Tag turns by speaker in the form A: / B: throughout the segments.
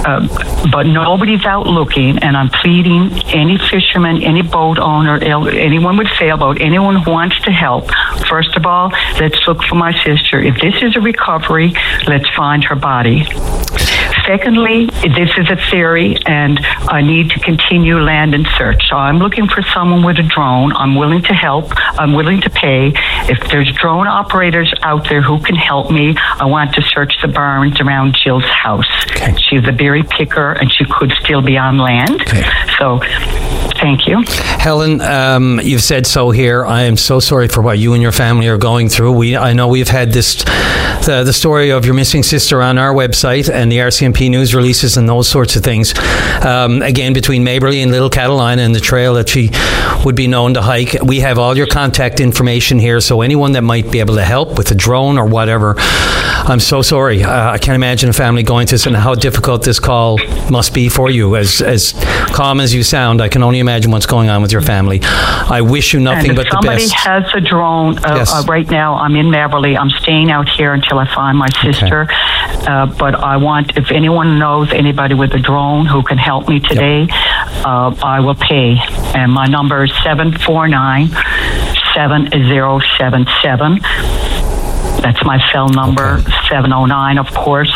A: but nobody's out looking, and I'm pleading any fisherman, any boat owner, anyone with sailboat, anyone who wants to help. First of all, let's look for my sister. If this is a recovery, let's find her body. Secondly, this is a theory, and I need to continue land and search. So I'm looking for someone with a drone. I'm willing to help. I'm willing to pay. If there's drone operators out there who can help me, I want to search the barns around Jill's house.
B: Okay.
A: She's a berry picker, and she could still be on land.
B: Okay.
A: So, thank you.
B: Helen, you've said so here. I am so sorry for what you and your family are going through. I know we've had the story of your missing sister on our website, and the RCMP news releases and those sorts of things. Again, between Maberly and Little Catalina and the trail that she would be known to hike. We have all your contact information here, so anyone that might be able to help with a drone or whatever, I'm so sorry. I can't imagine a family going through this and how difficult this call must be for you. As calm as you sound, I can only imagine what's going on with your family. I wish you nothing but the best.
A: Somebody has a drone.
B: Yes.
A: Right now, I'm in Maberly. I'm staying out here until I find my sister. Okay. But I want, if anyone knows anybody with a drone who can help me today, I will pay. And my number is 749-7077. That's my cell number, 709, of course,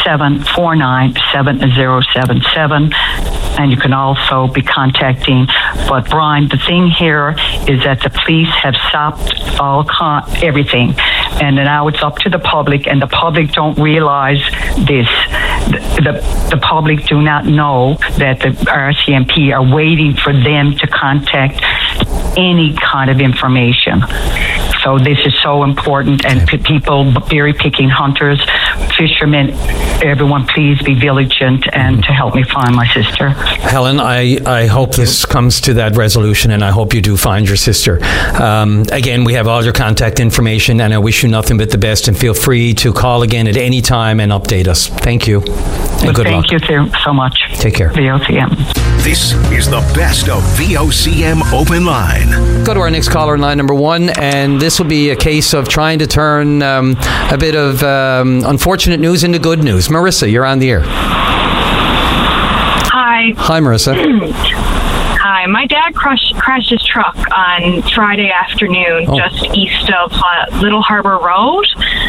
A: 749-7077. And you can also be contacting. But, Brian, the thing here is that the police have stopped everything. And now it's up to the public, and the public don't realize this. The public do not know that the RCMP are waiting for them to contact any kind of information. So this is so important, and people, berry picking hunters, fishermen, everyone, please be vigilant and to help me find my sister.
B: Helen, I hope this comes to that resolution, and I hope you do find your sister. Again, we have all your contact information, and I wish you nothing but the best, and feel free to call again at any time and update us. Thank you, and good luck.
A: Thank you so much.
B: Take care.
A: VOCM.
C: This is the best of VOCM Open Line.
B: Go to our next caller, line number 1, and this will be a case of trying to turn a bit of unfortunate news into good news. Marissa, you're on the air.
D: Hi.
B: Hi, Marissa.
D: Hi. My dad crashed his truck on Friday afternoon just east of Little Harbor Road.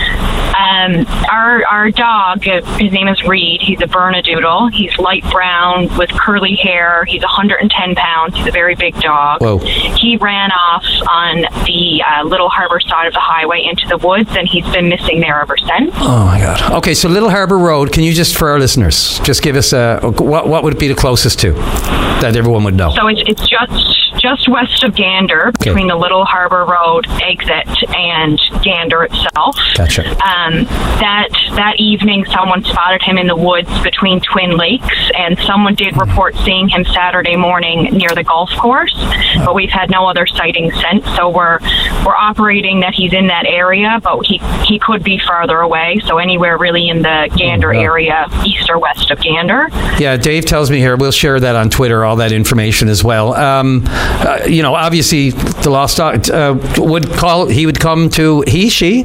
D: Our dog, his name is Reed. He's a Bernedoodle. He's light brown with curly hair. He's 110 pounds. He's a very big dog.
B: Whoa.
D: He ran off on the Little Harbor side of the highway into the woods, and he's been missing there ever since.
B: Oh, my God. Okay, so Little Harbor Road, can you just, for our listeners, just give us what would it be the closest to that everyone would know?
D: So it's just west of Gander, between the Little Harbor Road exit and Gander itself.
B: Gotcha.
D: That evening, someone spotted him in the woods between Twin Lakes, and someone did report seeing him Saturday morning near the golf course, but we've had no other sightings since. So we're operating that he's in that area, but he could be farther away. So anywhere really in the Gander area, east or west of Gander. Yeah,
B: Dave tells me here, we'll share that on Twitter, all that information as well. Obviously, the lost dog he would come to she.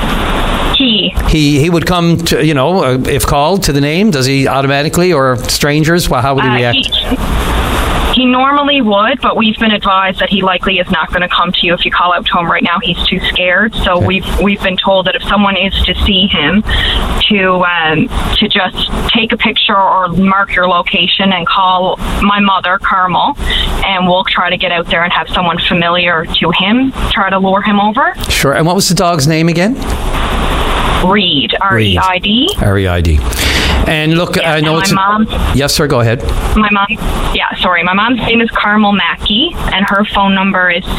B: He would come to, if called to the name, does he automatically, or strangers? Well, how would he react?
D: He normally would, but we've been advised that he likely is not going to come to you if you call out to him right now. He's too scared. So we've been told that if someone is to see him, to just take a picture or mark your location and call my mother, Carmel, and we'll try to get out there and have someone familiar to him, try to lure him over.
B: Sure. And what was the dog's name again?
D: Reed, R-E-I-D.
B: R-E-I-D. And look, I know it's...
D: My mom...
B: Yes, sir, go ahead.
D: My mom's name is Carmel Mackey, and her phone number is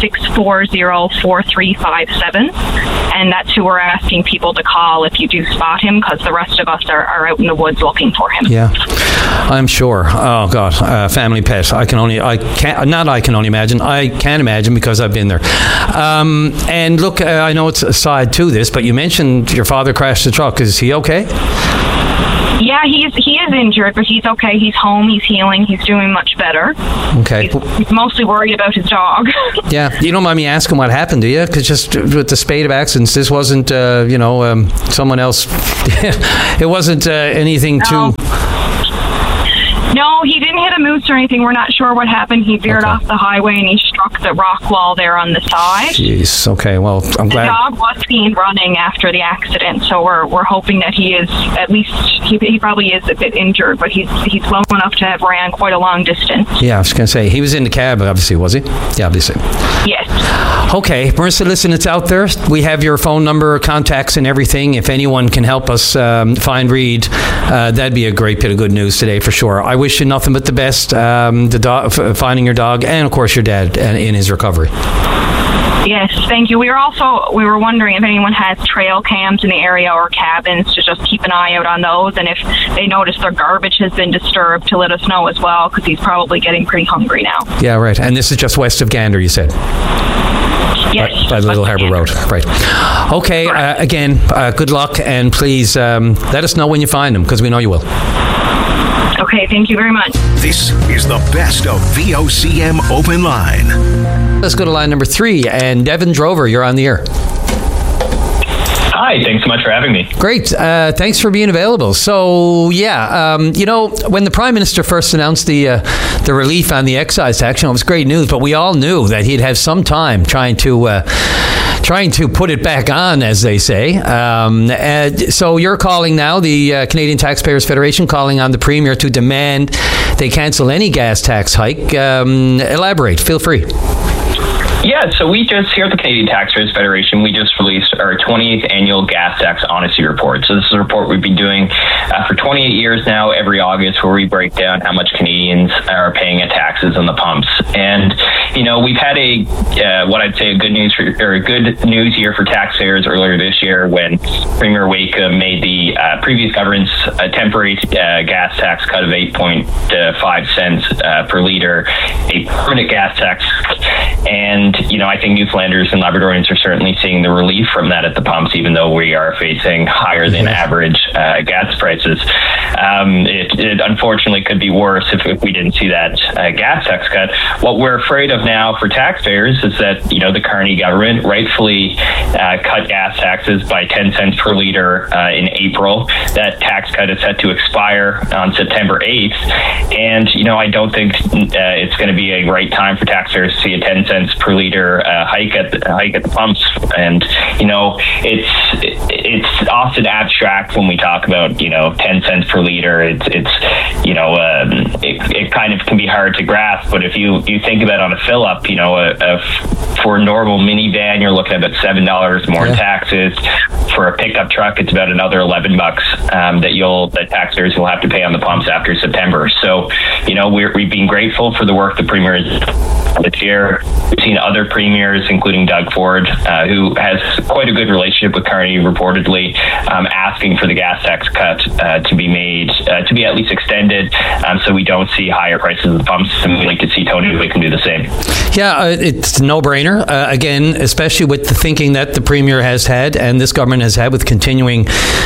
D: 640-4357. And that's who we're asking people to call if you do spot him, because the rest of us are out in the woods looking for him.
B: Yeah, I'm sure. Oh, God, family pet. I can't imagine. I can imagine because I've been there. And look, I know it's a side to this, but you mentioned your father crashed the truck. Is he okay?
D: Yeah, he is injured, but he's okay. He's home. He's healing. He's doing much better.
B: Okay.
D: He's mostly worried about his dog.
B: Yeah. You don't mind me asking what happened, do you? Because just with the spate of accidents, this wasn't, someone else. It wasn't anything too...
D: No, he didn't hit a moose or anything. We're not sure what happened. He veered off the highway and he struck the rock wall there on the side.
B: Jeez. Okay. Well, I'm glad.
D: The dog was seen running after the accident, so we're hoping that he is at least he probably is a bit injured, but he's slow enough to have ran quite a long distance.
B: Yeah, I was going to say he was in the cab. Obviously, was he? Yeah, obviously.
D: Yes.
B: Okay, Marissa, listen, it's out there. We have your phone number, contacts, and everything. If anyone can help us find Reed, that'd be a great bit of good news today for sure. I wish you nothing but the best, finding your dog, and of course your dad in his recovery.
D: Yes, thank you. We were wondering if anyone has trail cams in the area or cabins to just keep an eye out on those, and if they notice their garbage has been disturbed, to let us know as well, because he's probably getting pretty hungry now.
B: Yeah, right. And this is just west of Gander, you said?
D: Yes.
B: By the Little Harbour Road. Right. Okay, again, good luck, and please let us know when you find him, because we know you will.
D: Okay, thank you very much.
C: This is the best of VOCM Open Line.
B: Let's go to line number 3, and Devin Drover, you're on the air.
E: Hi, thanks so much for having me.
B: Great. Thanks for being available. So, when the Prime Minister first announced the relief on the excise tax, it was great news, but we all knew that he'd have some time trying to put it back on, as they say. So you're calling now, the Canadian Taxpayers Federation, calling on the Premier to demand they cancel any gas tax hike. Elaborate. Feel free.
E: Yeah, so we just, here at the Canadian Taxpayers Federation, we just released our 28th annual gas tax honesty report. So this is a report we've been doing for 28 years now, every August, where we break down how much Canadians are paying at taxes on the pumps. And, we've had what I'd say a good news year for taxpayers earlier this year, when Premier Wakeham made the previous government's temporary gas tax cut of 8.5 cents per litre a permanent gas tax. And, I think Newfoundlanders and Labradorians are certainly seeing the relief from that at the pumps, even though we are facing higher than average gas prices. It unfortunately could be worse if we didn't see that gas tax cut. What we're afraid of now for taxpayers is that, the Carney government rightfully cut gas taxes by 10 cents per litre in April. That tax cut is set to expire on September 8th. And, I don't think it's going to be a right time for taxpayers to see a 10 cents per litre hike at the pumps. And, it's often abstract when we talk about, 10 cents per litre. It kind of can be hard to grasp. But if you think about on a fill up, for a normal minivan, you're looking at about $7 more in taxes. For a pickup truck, it's about another $11 that taxpayers will have to pay on the pumps after September. So, we've been grateful for the work the Premier has done this year. We've seen other premiers, including Doug Ford, who has quite a good relationship with Carney, reportedly, asking for the gas tax cut to be made, to be at least extended, so we don't see higher prices at the pumps. And we'd like to see Tony Wakeham do the same. Yeah,
B: it's a no-brainer. Again, especially with the thinking that the Premier has had and this government has had with continuing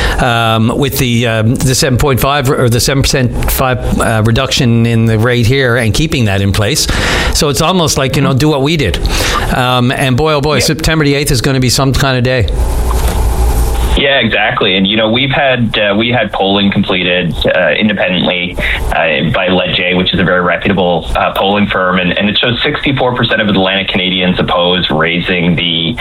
B: with the 7.5 or the 7% reduction in the rate here and keeping that in place. So it's almost like, do what we did. And boy, oh boy, September the 8th is going to be some kind of day.
E: Yeah, exactly. And, we had polling completed independently by Leger, which is a very reputable polling firm. And it shows 64% of Atlantic Canadians oppose raising the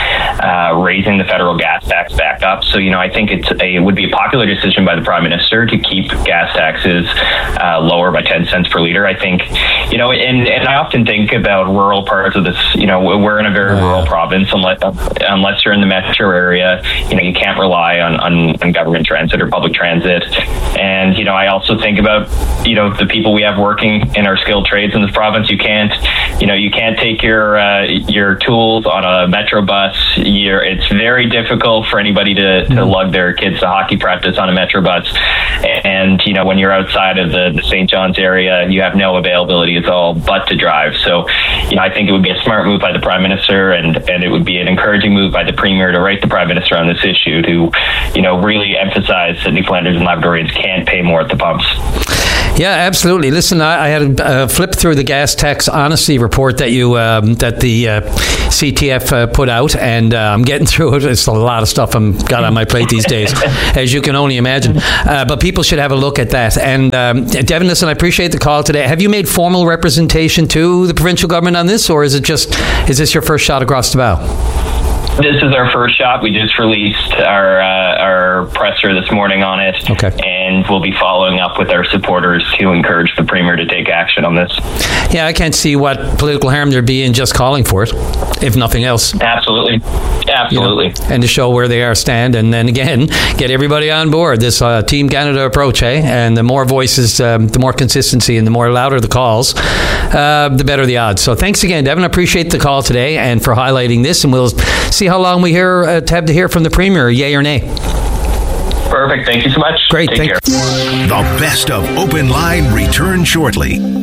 E: federal gas tax back up. So, I think it would be a popular decision by the Prime Minister to keep gas taxes lower by 10 cents per litre. I think, and I often think about rural parts of this, we're in a very rural province, unless you're in the metro area, you can't rely on government transit or public transit. And, I also think about, the people we have working in our skilled trades in this province. You can't take your tools on a metro bus. It's very difficult for anybody to lug their kids to hockey practice on a metro bus. And, when you're outside of the St. John's area, you have no availability at all but to drive. So, I think it would be a smart move by the Prime Minister, and it would be an encouraging move by the Premier to write the Prime Minister on this issue to, really emphasize that Newfoundlanders and Labradorians can't pay more at the pumps.
B: Yeah, absolutely. Listen, I had a flip through the gas tax honesty report that the CTF put out, and I'm getting through it. It's a lot of stuff I've got on my plate these days, as you can only imagine. But people should have a look at that. And Devin, listen, I appreciate the call today. Have you made formal representation to the provincial government on this, or is this your first shot across the bow?
E: This is our first shot. We just released our presser this morning on it, and we'll be following up with our supporters to encourage the Premier to take action on this.
B: Yeah, I can't see what political harm there'd be in just calling for it, if nothing else.
E: Absolutely.
B: And to show where they stand, and then again, get everybody on board. This Team Canada approach, And the more voices, the more consistency, and the more louder the calls, the better the odds. So thanks again, Devin. I appreciate the call today and for highlighting this, and we'll see how long we have to hear from the Premier, yay or nay.
E: Perfect. Thank you so much.
B: Great.
E: Take care.
C: The best of Open Line return shortly.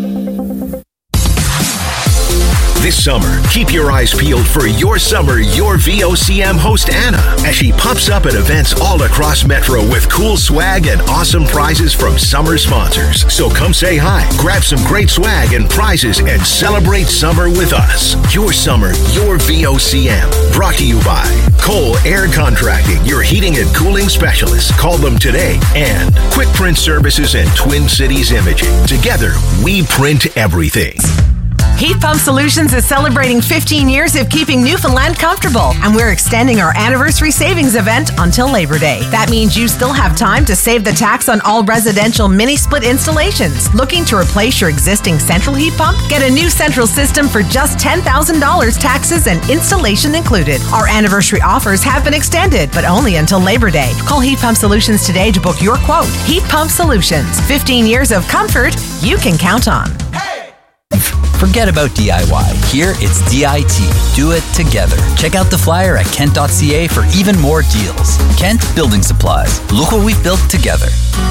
C: This summer, keep your eyes peeled for Your Summer, Your VOCM host Anna, as she pops up at events all across Metro with cool swag and awesome prizes from summer sponsors. So come say hi, grab some great swag and prizes, and celebrate summer with us. Your Summer, Your VOCM. Brought to you by Cole Air Contracting, your heating and cooling specialists. Call them today. And Quick Print Services and Twin Cities Imaging. Together, we print everything.
F: Heat Pump Solutions is celebrating 15 years of keeping Newfoundland comfortable, and we're extending our anniversary savings event until Labor Day. That means you still have time to save the tax on all residential mini-split installations. Looking to replace your existing central heat pump? Get a new central system for just $10,000, taxes and installation included. Our anniversary offers have been extended, but only until Labor Day. Call Heat Pump Solutions today to book your quote. Heat Pump Solutions. 15 years of comfort you can count on.
G: Forget about DIY. Here it's DIT. Do it together. Check out the flyer at kent.ca for even more deals. Kent Building Supplies. Look what we've built together.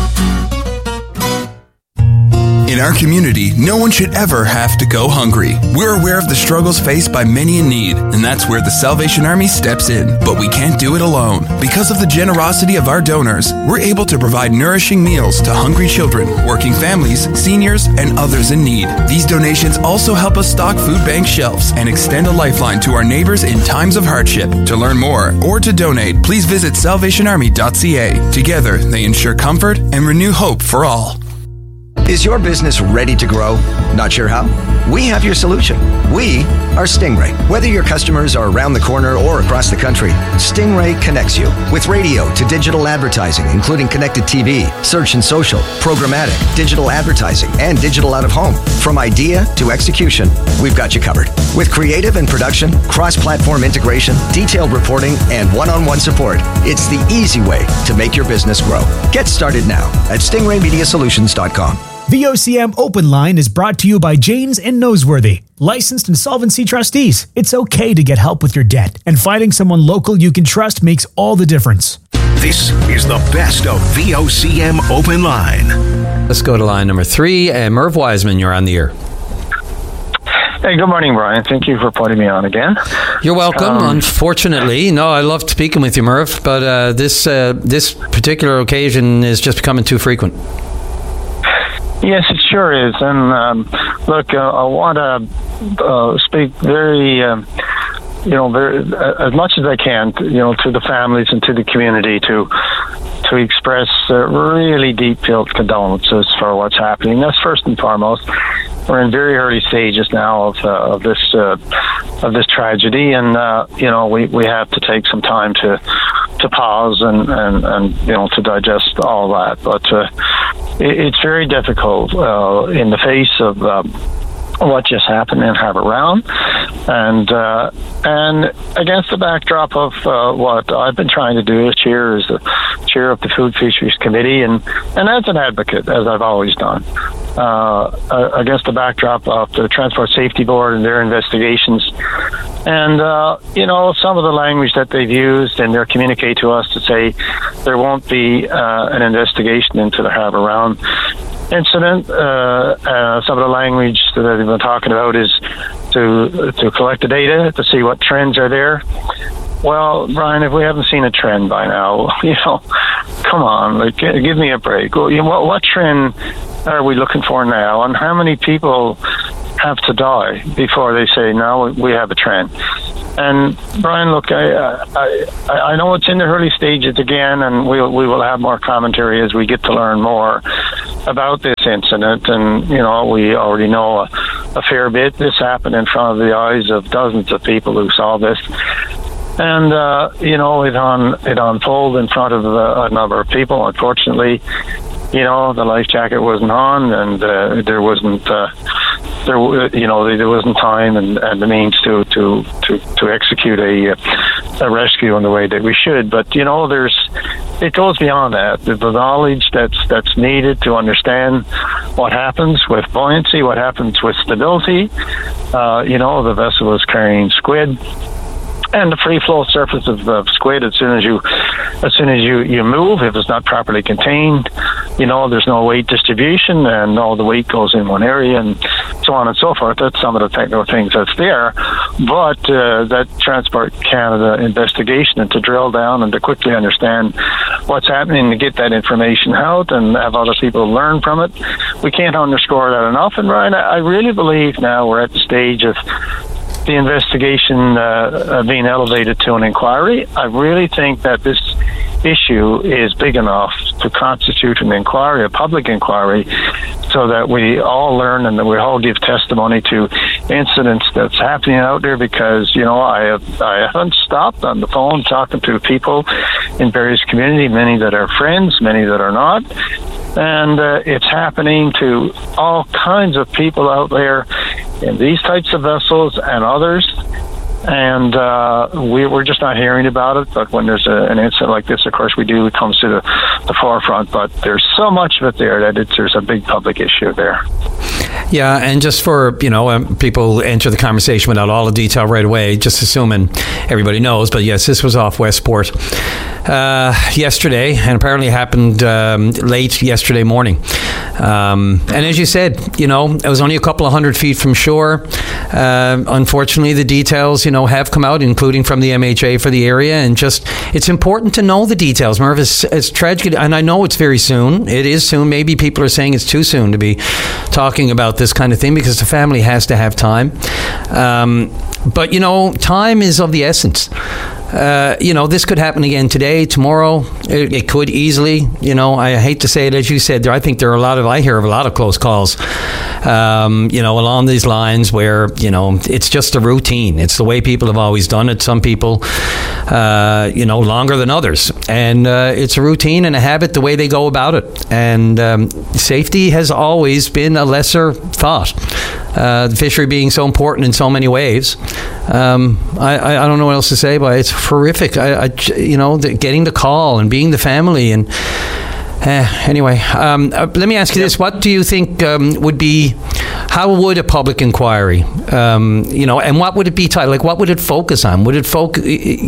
H: In our community, no one should ever have to go hungry. We're aware of the struggles faced by many in need, and that's where the Salvation Army steps in. But we can't do it alone. Because of the generosity of our donors, we're able to provide nourishing meals to hungry children, working families, seniors, and others in need. These donations also help us stock food bank shelves and extend a lifeline to our neighbors in times of hardship. To learn more or to donate, please visit salvationarmy.ca. Together, they ensure comfort and renew hope for all.
I: Is your business ready to grow? Not sure how? We have your solution. We are Stingray. Whether your customers are around the corner or across the country, Stingray connects you with radio to digital advertising, including connected TV, search and social, programmatic, digital advertising, and digital out of home. From idea to execution, we've got you covered. With creative and production, cross-platform integration, detailed reporting, and one-on-one support, it's the easy way to make your business grow. Get started now at stingraymediasolutions.com.
J: VOCM Open Line is brought to you by Janes and Noseworthy, licensed insolvency trustees. It's okay to get help with your debt, and finding someone local you can trust makes all the difference.
C: This is the best of VOCM Open Line.
B: Let's go to line number 3. Merv Wiseman, you're on the air.
K: Hey, good morning, Brian. Thank you for putting me on again.
B: You're welcome. Unfortunately, I love speaking with you, Merv, but this particular occasion is just becoming too frequent.
K: Yes, it sure is. And look, I want to speak very, very as much as I can, to the families and to the community to express really deep-felt condolences for what's happening. That's first and foremost. We're in very early stages now of this tragedy, and we have to take some time to pause and to digest all that. But it's very difficult in the face of what just happened in Harbour Round, and against the backdrop of what I've been trying to do as chair of the Food Fisheries Committee, and as an advocate, as I've always done, against the backdrop of the Transport Safety Board and their investigations, and some of the language that they've used in their communique to us to say there won't be an investigation into the Harbour Round incident. Some of the language that they've been talking about is to collect the data to see what trends are there. Well, Brian, if we haven't seen a trend by now, come on, give me a break. What trend are we looking for now, and how many people have to die before they say, now we have a trend? And Brian, look, I know it's in the early stages again, and we will have more commentary as we get to learn more about this incident. And we already know a fair bit. This happened in front of the eyes of dozens of people who saw this. And, it unfolded in front of a number of people. Unfortunately, the life jacket wasn't on, and there wasn't time and the means to execute a rescue in the way that we should. But it goes beyond that. The knowledge that's needed to understand what happens with buoyancy, what happens with stability. The vessel was carrying squid. And the free flow surface of squid, as soon as you move, if it's not properly contained, there's no weight distribution, and all the weight goes in one area, and so on and so forth. That's some of the technical things that's there. But that Transport Canada investigation, and to drill down and to quickly understand what's happening, to get that information out and have other people learn from it, we can't underscore that enough. And Ryan, I really believe now we're at the stage of the investigation being elevated to an inquiry. I really think that this issue is big enough to constitute an inquiry, a public inquiry, so that we all learn and that we all give testimony to incidents that's happening out there. Because I haven't stopped on the phone talking to people in various communities, many that are friends, many that are not. And it's happening to all kinds of people out there in these types of vessels and others. And we're just not hearing about it. But when there's an incident like this, of course, it comes to the forefront. But there's so much of it there that there's a big public issue there.
B: Yeah, and just for, people enter the conversation without all the detail right away, just assuming everybody knows. But yes, this was off Westport yesterday, and apparently happened late yesterday morning. And as you said, it was only a couple of 100 feet from shore. Unfortunately, the details, have come out, including from the MHA for the area. And just, it's important to know the details. Merv, it's tragic, and I know it's very soon. It is soon. Maybe people are saying it's too soon to be talking about this kind of thing, because the family has to have time. But, time is of the essence. This could happen again today, tomorrow. It could easily. I hate to say it, as you said, I think there are I hear of a lot of close calls, along these lines where, it's just a routine. It's the way people have always done it. Some people, longer than others. And it's a routine and a habit, the way they go about it. And safety has always been a lesser thought. The fishery being so important in so many ways. I don't know what else to say, but it's horrific. Getting the call and being the family and anyway. Let me ask you this: what do you think how would a public inquiry, and what would it be titled? Like, what would it focus on? Would it focus?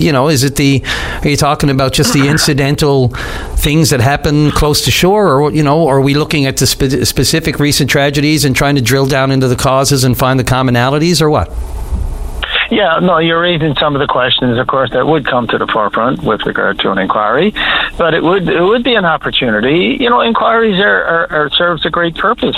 B: Are you talking about just the incidental things that happen close to shore, or are we looking at the specific recent tragedies and trying to drill down into the causes and find the commonalities, or what?
K: Yeah, no, you're raising some of the questions, of course, that would come to the forefront with regard to an inquiry, but it would be an opportunity. Inquiries are serves a great purpose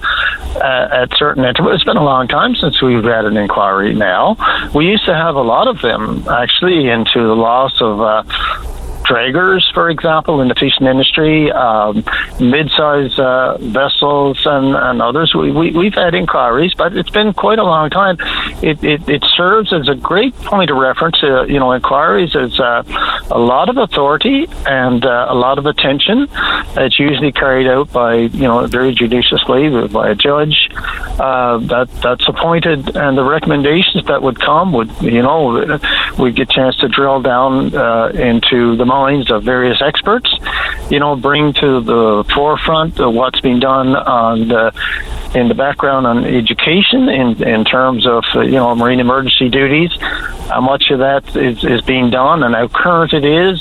K: at certain intervals. It's been a long time since we've had an inquiry now. We used to have a lot of them, actually, into the loss of draggers, for example, in the fishing industry, mid-size vessels and others. We've had inquiries, but it's been quite a long time. It serves as a great point of reference. Inquiries is a lot of authority and a lot of attention. It's usually carried out by, very judiciously by a judge that's appointed, and the recommendations that would come would, we'd get a chance to drill down into the minds of various experts, bring to the forefront what's being done in the background on education in terms of, marine emergency duties, how much of that is being done and how current it is.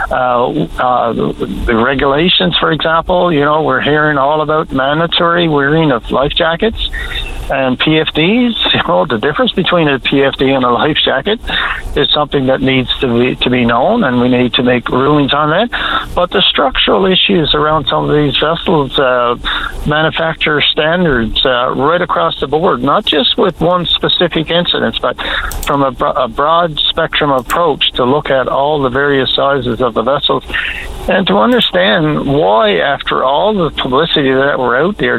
K: The regulations, for example, we're hearing all about mandatory wearing of life jackets and PFDs. The difference between a PFD and a life jacket is something that needs to be known, and we need to make rulings on that. But the structural issues around some of these vessels, manufacturer standards right across the board, not just with one specific incident, but from a broad spectrum approach to look at all the various sizes of the vessels and to understand why, after all the publicity that were out there,